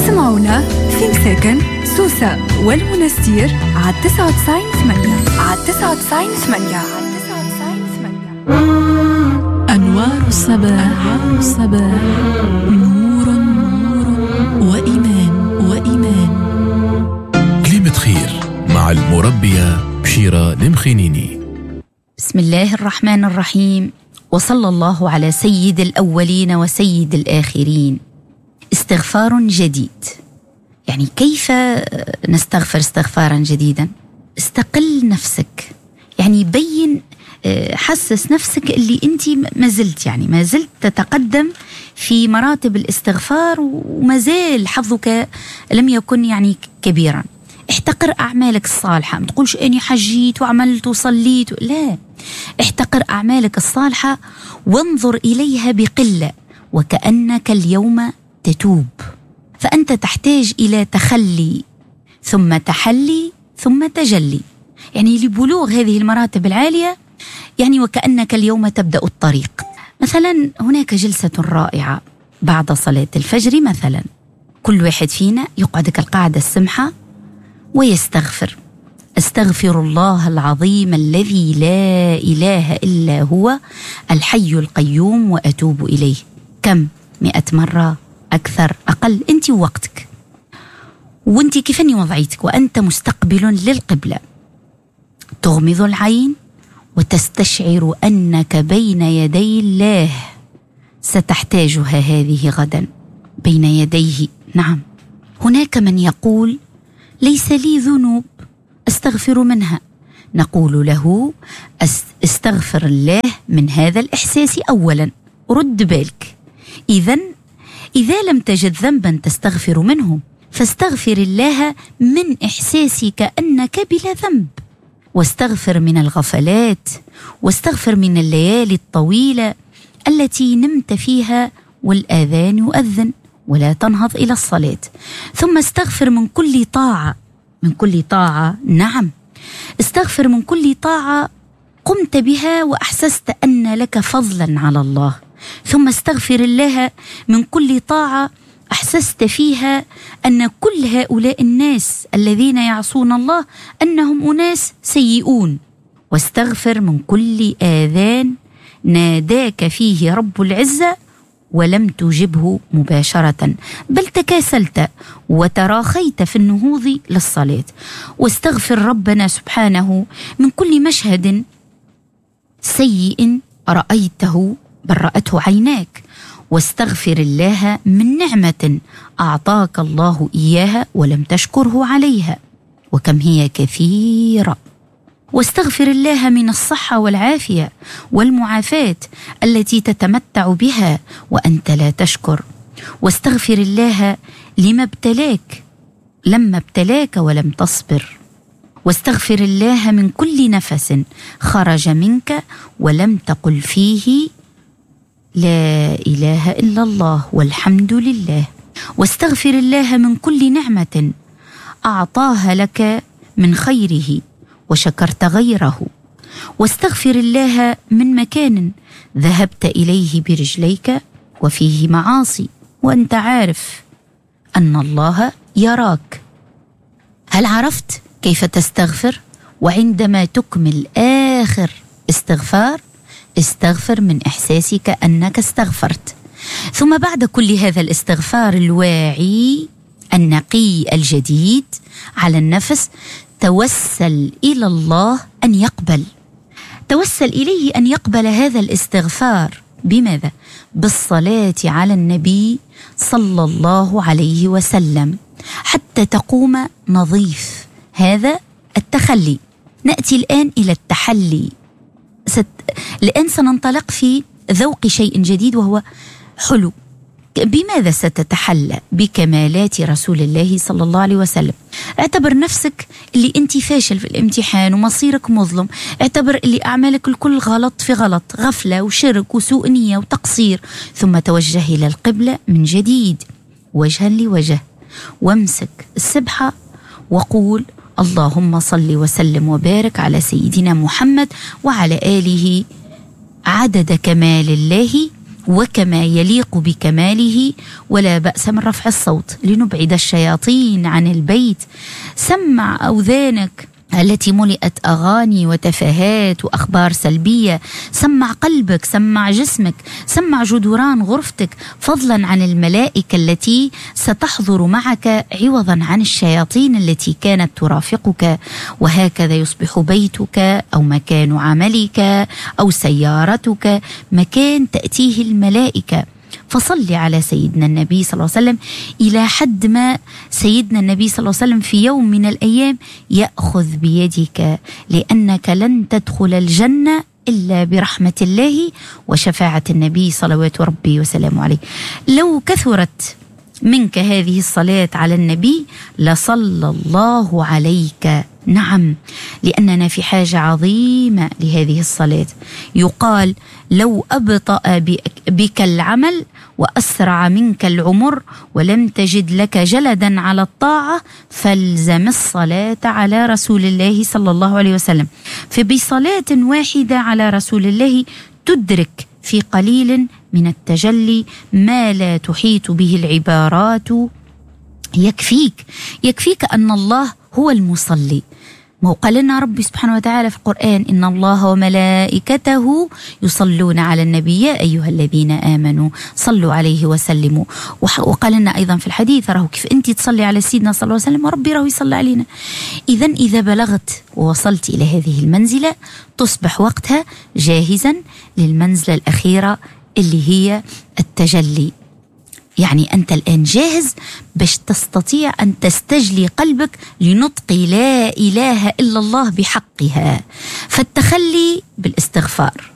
اسمعونا في مساكن سوسة والمنستير على 99.8 على 99.8 أنوار الصباح نور وإيمان. كلمة خير مع المربية بشيرة المخينيني. بسم الله الرحمن الرحيم، وصلى الله على سيد الأولين وسيد الآخرين. استغفار جديد، يعني كيف نستغفر استغفارا جديدا؟ استقل نفسك، يعني بين، حسس نفسك اللي أنت ما زلت تتقدم في مراتب الاستغفار، وما زال حظك لم يكن يعني كبيرا. احتقر أعمالك الصالحة، ما تقولش أني حجيت وعملت وصليت، لا، احتقر أعمالك الصالحة وانظر إليها بقلة وكأنك اليوم تتوب. فأنت تحتاج إلى تخلي ثم تحلي ثم تجلي، يعني لبلوغ هذه المراتب العالية، يعني وكأنك اليوم تبدأ الطريق. مثلا هناك جلسة رائعة بعد صلاة الفجر، مثلا كل واحد فينا يقعد كالقاعدة السمحة ويستغفر. استغفر الله العظيم الذي لا إله إلا هو الحي القيوم وأتوب إليه. كم؟ 100 مرة، أكثر، أقل، أنت ووقتك، وأنت كيفني وضعيتك، وأنت مستقبل للقبلة. تغمض العين وتستشعر أنك بين يدي الله، ستحتاجها هذه غدا بين يديه. نعم، هناك من يقول ليس لي ذنوب أستغفر منها، نقول له استغفر الله من هذا الإحساس أولا، رد بالك. إذا لم تجد ذنبا تستغفر منه، فاستغفر الله من إحساسك أنك بلا ذنب، واستغفر من الغفلات، واستغفر من الليالي الطويلة التي نمت فيها والآذان يؤذن ولا تنهض إلى الصلاة. ثم استغفر من كل طاعة، نعم، استغفر من كل طاعة قمت بها وأحسست أن لك فضلا على الله. ثم استغفر الله من كل طاعة أحسست فيها أن كل هؤلاء الناس الذين يعصون الله أنهم أناس سيئون. واستغفر من كل آذان ناداك فيه رب العزة ولم تجبه مباشرة، بل تكاسلت وتراخيت في النهوض للصلاة. واستغفر ربنا سبحانه من كل مشهد سيء رأيته بل رأته عيناك. واستغفر الله من نعمة أعطاك الله إياها ولم تشكره عليها، وكم هي كثيرة. واستغفر الله من الصحة والعافية والمعافاة التي تتمتع بها وأنت لا تشكر. واستغفر الله لما ابتلاك ولم تصبر. واستغفر الله من كل نفس خرج منك ولم تقل فيه لا إله إلا الله والحمد لله. واستغفر الله من كل نعمة أعطاها لك من خيره وشكرت غيره. واستغفر الله من مكان ذهبت إليه برجليك وفيه معاصي وأنت عارف أن الله يراك. هل عرفت كيف تستغفر؟ وعندما تكمل آخر استغفر من إحساسك أنك استغفرت. ثم بعد كل هذا الاستغفار الواعي النقي الجديد على النفس، توسل إلى الله أن يقبل، توسل إليه أن يقبل هذا الاستغفار. بماذا؟ بالصلاة على النبي صلى الله عليه وسلم حتى تقوم نظيف. هذا التخلي. نأتي الآن إلى التحلي. الآن سننطلق في ذوق شيء جديد وهو حلو. بماذا ستتحلى؟ بكمالات رسول الله صلى الله عليه وسلم. اعتبر نفسك اللي انت فاشل في الامتحان ومصيرك مظلم، اعتبر اللي أعمالك الكل غلط في غلط، غفلة وشرك وسوء نية وتقصير. ثم توجه إلى القبلة من جديد وجها لوجه، وامسك السبحة وقول اللهم صل وسلم وبارك على سيدنا محمد وعلى آله عدد كمال الله وكما يليق بكماله، ولا بأس من رفع الصوت لنبعد الشياطين عن البيت. سمع أذانك التي ملئت أغاني وتفاهات وأخبار سلبية، سمع قلبك، سمع جسمك، سمع جدران غرفتك، فضلا عن الملائكة التي ستحضر معك عوضا عن الشياطين التي كانت ترافقك. وهكذا يصبح بيتك أو مكان عملك أو سيارتك مكان تأتيه الملائكة. فصل على سيدنا النبي صلى الله عليه وسلم إلى حد ما سيدنا النبي صلى الله عليه وسلم في يوم من الأيام يأخذ بيدك، لأنك لن تدخل الجنة إلا برحمة الله وشفاعة النبي صلوات ربي وسلامه عليه. لو كثرت منك هذه الصلاة على النبي لصلى الله عليك. نعم، لأننا في حاجة عظيمة لهذه الصلاة. يقال لو أبطأ بك العمل وأسرع منك العمر ولم تجد لك جلدا على الطاعة فالزم الصلاة على رسول الله صلى الله عليه وسلم. فبصلاة واحدة على رسول الله تدرك في قليل من التجلي ما لا تحيط به العبارات. يكفيك أن الله هو المصلي. ما قال لنا ربي سبحانه وتعالى في القرآن: إن الله وملائكته يصلون على النبي يا أيها الذين آمنوا صلوا عليه وسلموا. وقال لنا أيضا في الحديث: راه كيف أنت تصلي على سيدنا صلى الله عليه وسلم وربي راه يصلي علينا. إذا بلغت ووصلت إلى هذه المنزلة تصبح وقتها جاهزا للمنزلة الأخيرة اللي هي التجلي. يعني أنت الآن جاهز باش تستطيع أن تستجلي قلبك لنطق لا إله إلا الله بحقها. فالتخلي بالاستغفار